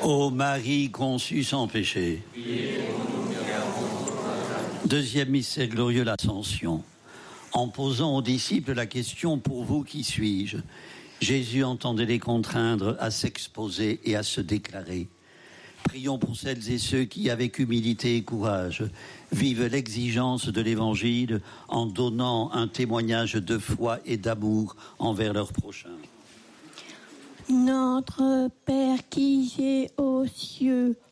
Ô Marie conçue sans péché. Deuxième mystère glorieux, l'Ascension. En posant aux disciples la question « Pour vous, qui suis-je ?», Jésus entendait les contraindre à s'exposer et à se déclarer. Prions pour celles et ceux qui, avec humilité et courage, vivent l'exigence de l'Évangile en donnant un témoignage de foi et d'amour envers leurs prochains. Notre Père qui es aux cieux,